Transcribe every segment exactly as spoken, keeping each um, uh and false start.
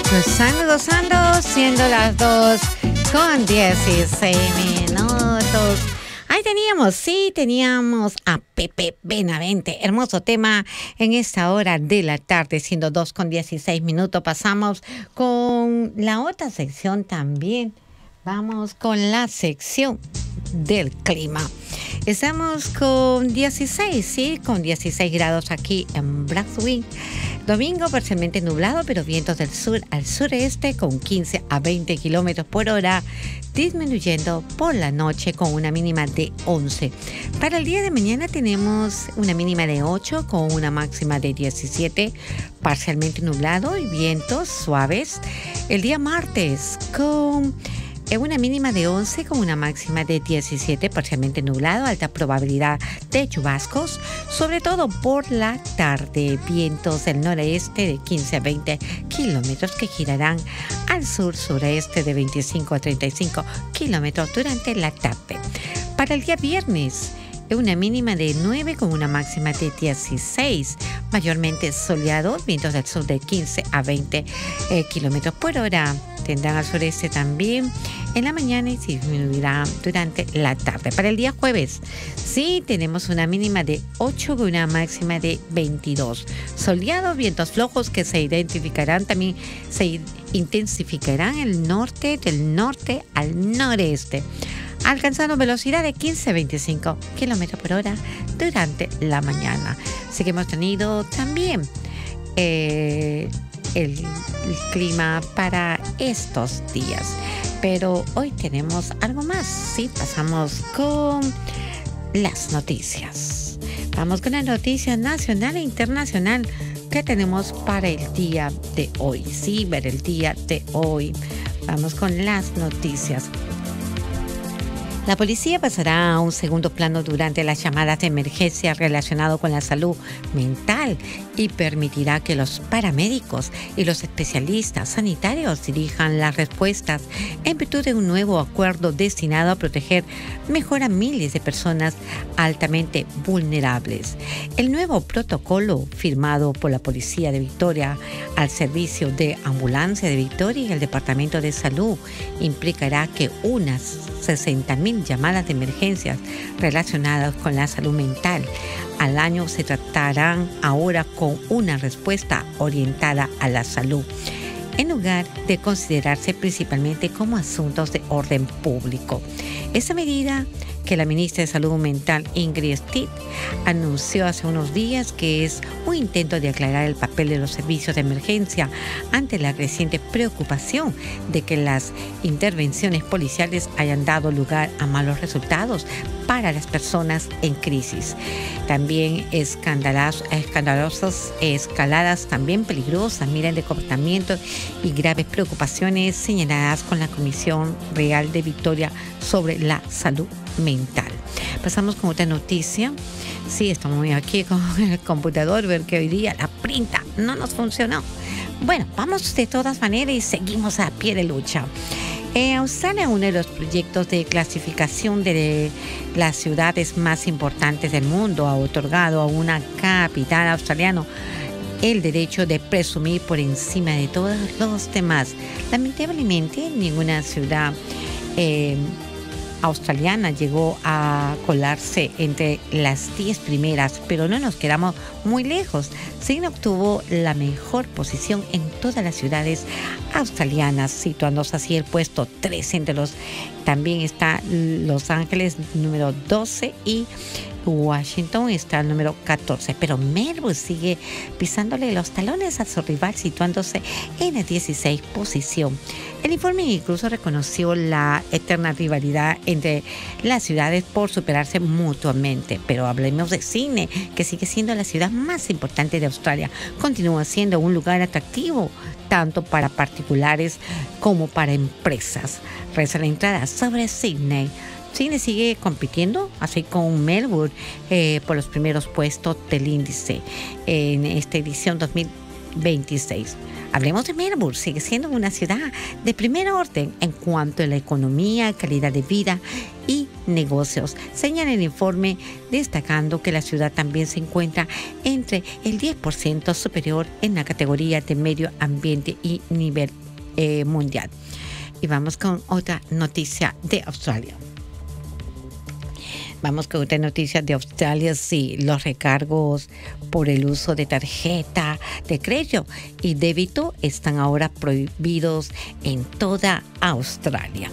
Gozando, gozando, siendo las dos con dieciséis minutos. Ahí teníamos, sí, teníamos a Pepe Benavente. Hermoso tema en esta hora de la tarde, siendo dos con dieciséis minutos. Pasamos con la otra sección también. Vamos con la sección del clima. Estamos con dieciséis, sí, con dieciséis grados aquí en Brunswick. Domingo parcialmente nublado, pero vientos del sur al sureste con quince a veinte kilómetros por hora, disminuyendo por la noche con una mínima de once. Para el día de mañana tenemos una mínima de ocho con una máxima de diecisiete, parcialmente nublado y vientos suaves. El día martes con una mínima de once con una máxima de diecisiete, parcialmente nublado, alta probabilidad de chubascos, sobre todo por la tarde. Vientos del noreste de quince a veinte kilómetros que girarán al sur-sureste de veinticinco a treinta y cinco kilómetros durante la tarde. Para el día viernes, una mínima de nueve con una máxima de dieciséis, mayormente soleado, vientos del sur de quince a veinte eh, kilómetros por hora. Tendrán al sureste también en la mañana y disminuirá durante la tarde. Para el día jueves, sí, tenemos una mínima de ocho con una máxima de veintidós. Soleado, vientos flojos que se identificarán también, se intensificarán el norte, del norte al noreste, alcanzando velocidad de quince a veinticinco kilómetros por hora durante la mañana. Así que hemos tenido también eh, el, el clima para estos días. Pero hoy tenemos algo más. Sí, pasamos con las noticias. Vamos con la noticia nacional e internacional que tenemos para el día de hoy. Sí, ver el día de hoy. Vamos con las noticias. La policía pasará a un segundo plano durante las llamadas de emergencia relacionadas con la salud mental y permitirá que los paramédicos y los especialistas sanitarios dirijan las respuestas en virtud de un nuevo acuerdo destinado a proteger mejor a miles de personas altamente vulnerables. El nuevo protocolo firmado por la Policía de Victoria al Servicio de Ambulancia de Victoria y el Departamento de Salud implicará que unas sesenta mil llamadas de emergencias relacionadas con la salud mental al año se tratarán ahora con una respuesta orientada a la salud, en lugar de considerarse principalmente como asuntos de orden público. Esta medida, que la ministra de Salud Mental Ingrid Stitt anunció hace unos días, que es un intento de aclarar el papel de los servicios de emergencia ante la creciente preocupación de que las intervenciones policiales hayan dado lugar a malos resultados para las personas en crisis. También escandalos, escandalosas escaladas, también peligrosas, miles de comportamientos y graves preocupaciones señaladas con la Comisión Real de Victoria sobre la salud mental. Pasamos con otra noticia. Sí, estamos aquí con el computador, ver que hoy día la printa no nos funcionó. Bueno, vamos de todas maneras y seguimos a pie de lucha. Eh, Australia, uno de los proyectos de clasificación de las ciudades más importantes del mundo, ha otorgado a una capital australiana el derecho de presumir por encima de todos los demás. Lamentablemente, ninguna ciudad eh, australiana llegó a colarse entre las diez primeras, pero no nos quedamos muy lejos. Sydney obtuvo la mejor posición en todas las ciudades australianas, situándose así el puesto tres entre los. También está Los Ángeles número doce y Washington está el número catorce, pero Melbourne sigue pisándole los talones a su rival, situándose en la dieciséis posición. El informe incluso reconoció la eterna rivalidad entre las ciudades por superarse mutuamente, pero hablemos de Sydney, que sigue siendo la ciudad más importante de Australia. Continúa siendo un lugar atractivo tanto para particulares como para empresas. Reza la entrada sobre Sydney. Sydney sigue compitiendo, así con Melbourne, eh, por los primeros puestos del índice. En esta edición dos mil veintiséis. Hablemos de Melbourne, sigue siendo una ciudad de primer orden en cuanto a la economía, calidad de vida y negocios. Señala el informe destacando que la ciudad también se encuentra entre el diez por ciento superior en la categoría de medio ambiente y nivel eh, mundial. Y vamos con otra noticia de Australia. Vamos con otra noticia de Australia. Sí, los recargos por el uso de tarjeta de crédito y débito están ahora prohibidos en toda Australia.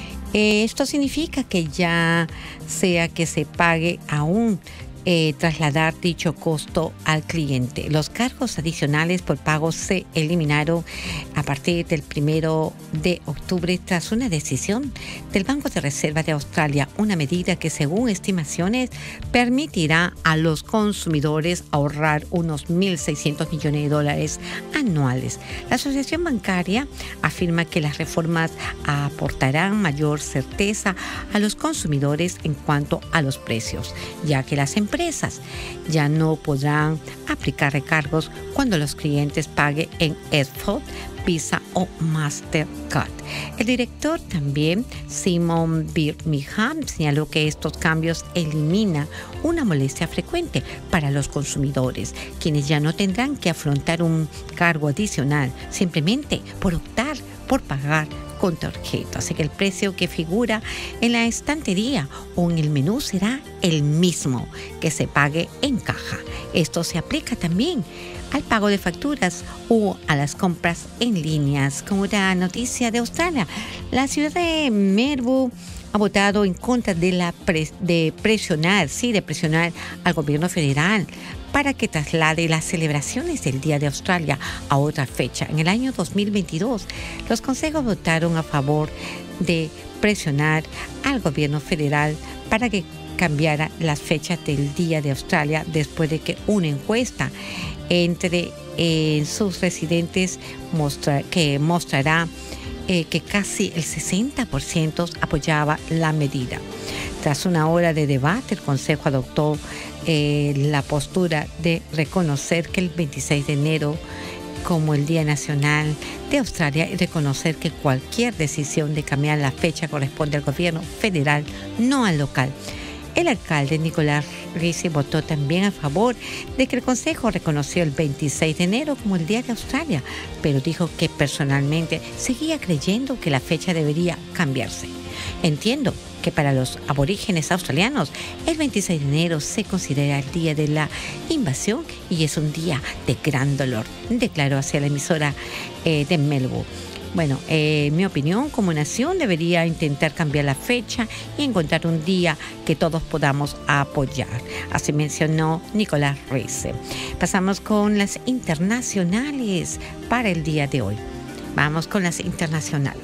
Esto significa que ya sea que se pague aún Eh, trasladar dicho costo al cliente. Los cargos adicionales por pago se eliminaron a partir del primero de octubre tras una decisión del Banco de Reserva de Australia, una medida que según estimaciones permitirá a los consumidores ahorrar unos mil seiscientos millones de dólares anuales. La Asociación Bancaria afirma que las reformas aportarán mayor certeza a los consumidores en cuanto a los precios, ya que las empresas empresas ya no podrán aplicar recargos cuando los clientes paguen en Esfod, Visa o Mastercard. El director también, Simon Birmingham, señaló que estos cambios eliminan una molestia frecuente para los consumidores, quienes ya no tendrán que afrontar un cargo adicional simplemente por optar por pagar con tarjeta. Así que el precio que figura en la estantería o en el menú será el mismo que se pague en caja. Esto se aplica también al pago de facturas o a las compras en líneas. Como la noticia de Australia, la ciudad de Melbourne ha votado en contra de la pres- de presionar, sí, de presionar al gobierno federal para que traslade las celebraciones del Día de Australia a otra fecha. En el año dos mil veintidós, los consejos votaron a favor de presionar al gobierno federal para que cambiara las fechas del Día de Australia después de que una encuesta entre eh, sus residentes mostra, que mostrará eh, que casi el sesenta por ciento apoyaba la medida. Tras una hora de debate, el Consejo adoptó eh, la postura de reconocer que el veintiséis de enero como el Día Nacional de Australia y reconocer que cualquier decisión de cambiar la fecha corresponde al gobierno federal, no al local. El alcalde Nicolás Ricci votó también a favor de que el Consejo reconoció el veintiséis de enero como el Día de Australia, pero dijo que personalmente seguía creyendo que la fecha debería cambiarse. Entiendo que para los aborígenes australianos el veintiséis de enero se considera el día de la invasión y es un día de gran dolor, declaró hacia la emisora eh, de Melbourne. Bueno, eh, en mi opinión, como nación debería intentar cambiar la fecha y encontrar un día que todos podamos apoyar. Así mencionó Nicolás Ricci. Pasamos con las internacionales para el día de hoy. Vamos con las internacionales.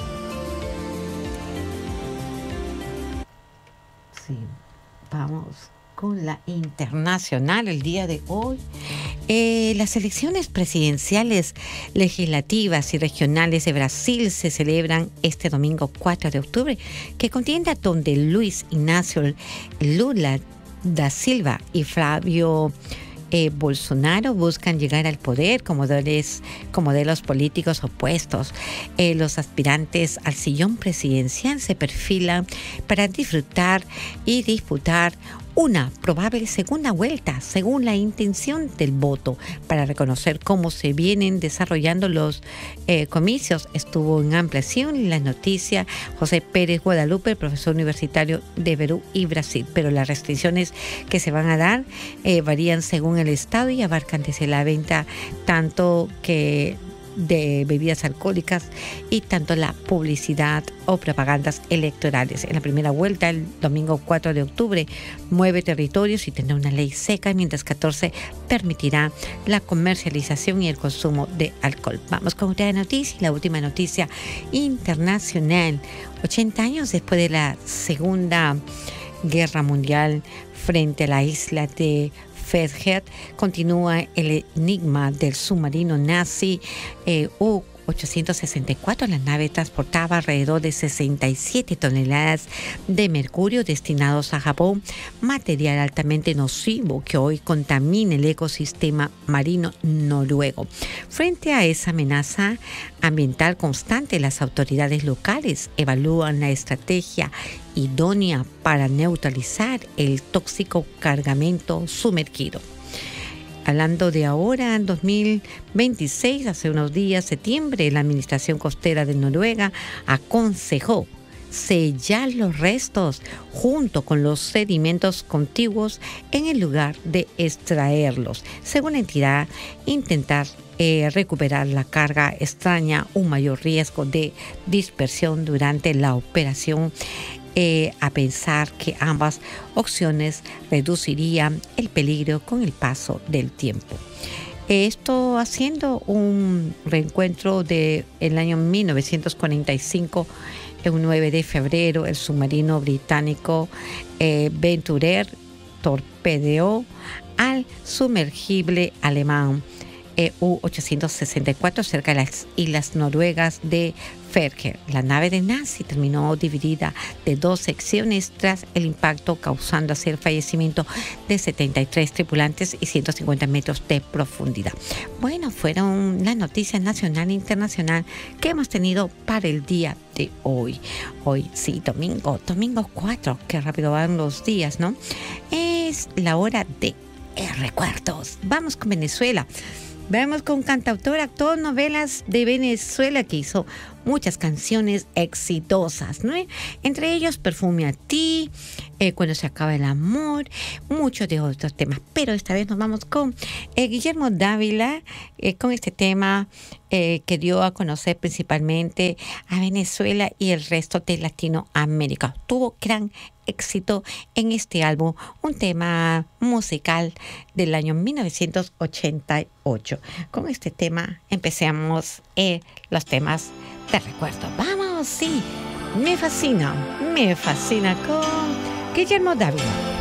Sí, vamos con la internacional el día de hoy. Eh, las elecciones presidenciales, legislativas y regionales de Brasil se celebran este domingo cuatro de octubre, que contienda donde Luis Inácio Lula da Silva y Flávio Eh, Bolsonaro buscan llegar al poder como modelos, como modelos políticos opuestos. Eh, los aspirantes al sillón presidencial se perfilan para disfrutar y disputar una probable segunda vuelta según la intención del voto. Para reconocer cómo se vienen desarrollando los eh, comicios, estuvo en ampliación en la noticia José Pérez Guadalupe, profesor universitario de Perú y Brasil. Pero las restricciones que se van a dar eh, varían según el estado y abarcan desde la venta tanto que de bebidas alcohólicas y tanto la publicidad o propagandas electorales. En la primera vuelta, el domingo cuatro de octubre, nueve territorios y tendrá una ley seca, mientras catorce permitirá la comercialización y el consumo de alcohol. Vamos con otra noticia, la última noticia internacional. ochenta años después de la Segunda Guerra Mundial, frente a la isla de Fairhead, continúa el enigma del submarino nazi eh, ochocientos sesenta y cuatro, la nave transportaba alrededor de sesenta y siete toneladas de mercurio destinados a Japón, material altamente nocivo que hoy contamina el ecosistema marino noruego. Frente a esa amenaza ambiental constante, las autoridades locales evalúan la estrategia idónea para neutralizar el tóxico cargamento sumergido. Hablando de ahora, en dos mil veintiséis, hace unos días, septiembre, la Administración Costera de Noruega aconsejó sellar los restos junto con los sedimentos contiguos en el lugar de extraerlos. Según la entidad, intentar eh, recuperar la carga extraña un mayor riesgo de dispersión durante la operación. Eh, a pensar que ambas opciones reducirían el peligro con el paso del tiempo. Esto haciendo un reencuentro del año mil novecientos cuarenta y cinco, el nueve de febrero, el submarino británico eh, Venturer torpedeó al sumergible alemán E U ochocientos sesenta y cuatro cerca de las islas noruegas de Færøer. La nave de Nancy terminó dividida de dos secciones tras el impacto, causando así el fallecimiento de setenta y tres tripulantes y ciento cincuenta metros de profundidad. Bueno, fueron las noticias nacional e internacional que hemos tenido para el día de hoy. Hoy sí, domingo, domingo cuatro, qué rápido van los días, ¿no? Es la hora de recuerdos. Vamos con Venezuela. Vemos con cantautor, actor, novelas de Venezuela que hizo muchas canciones exitosas, ¿no? Entre ellos Perfume a ti, eh, Cuando se acaba el amor, muchos de otros temas. Pero esta vez nos vamos con eh, Guillermo Dávila, eh, con este tema eh, que dio a conocer principalmente a Venezuela y el resto de Latinoamérica. Tuvo gran éxito en este álbum, un tema musical del año mil novecientos ochenta y ocho. Con este tema empecemos eh, los temas de recuerdo. Vamos, sí, me fascina, me fascina con Guillermo Dávila.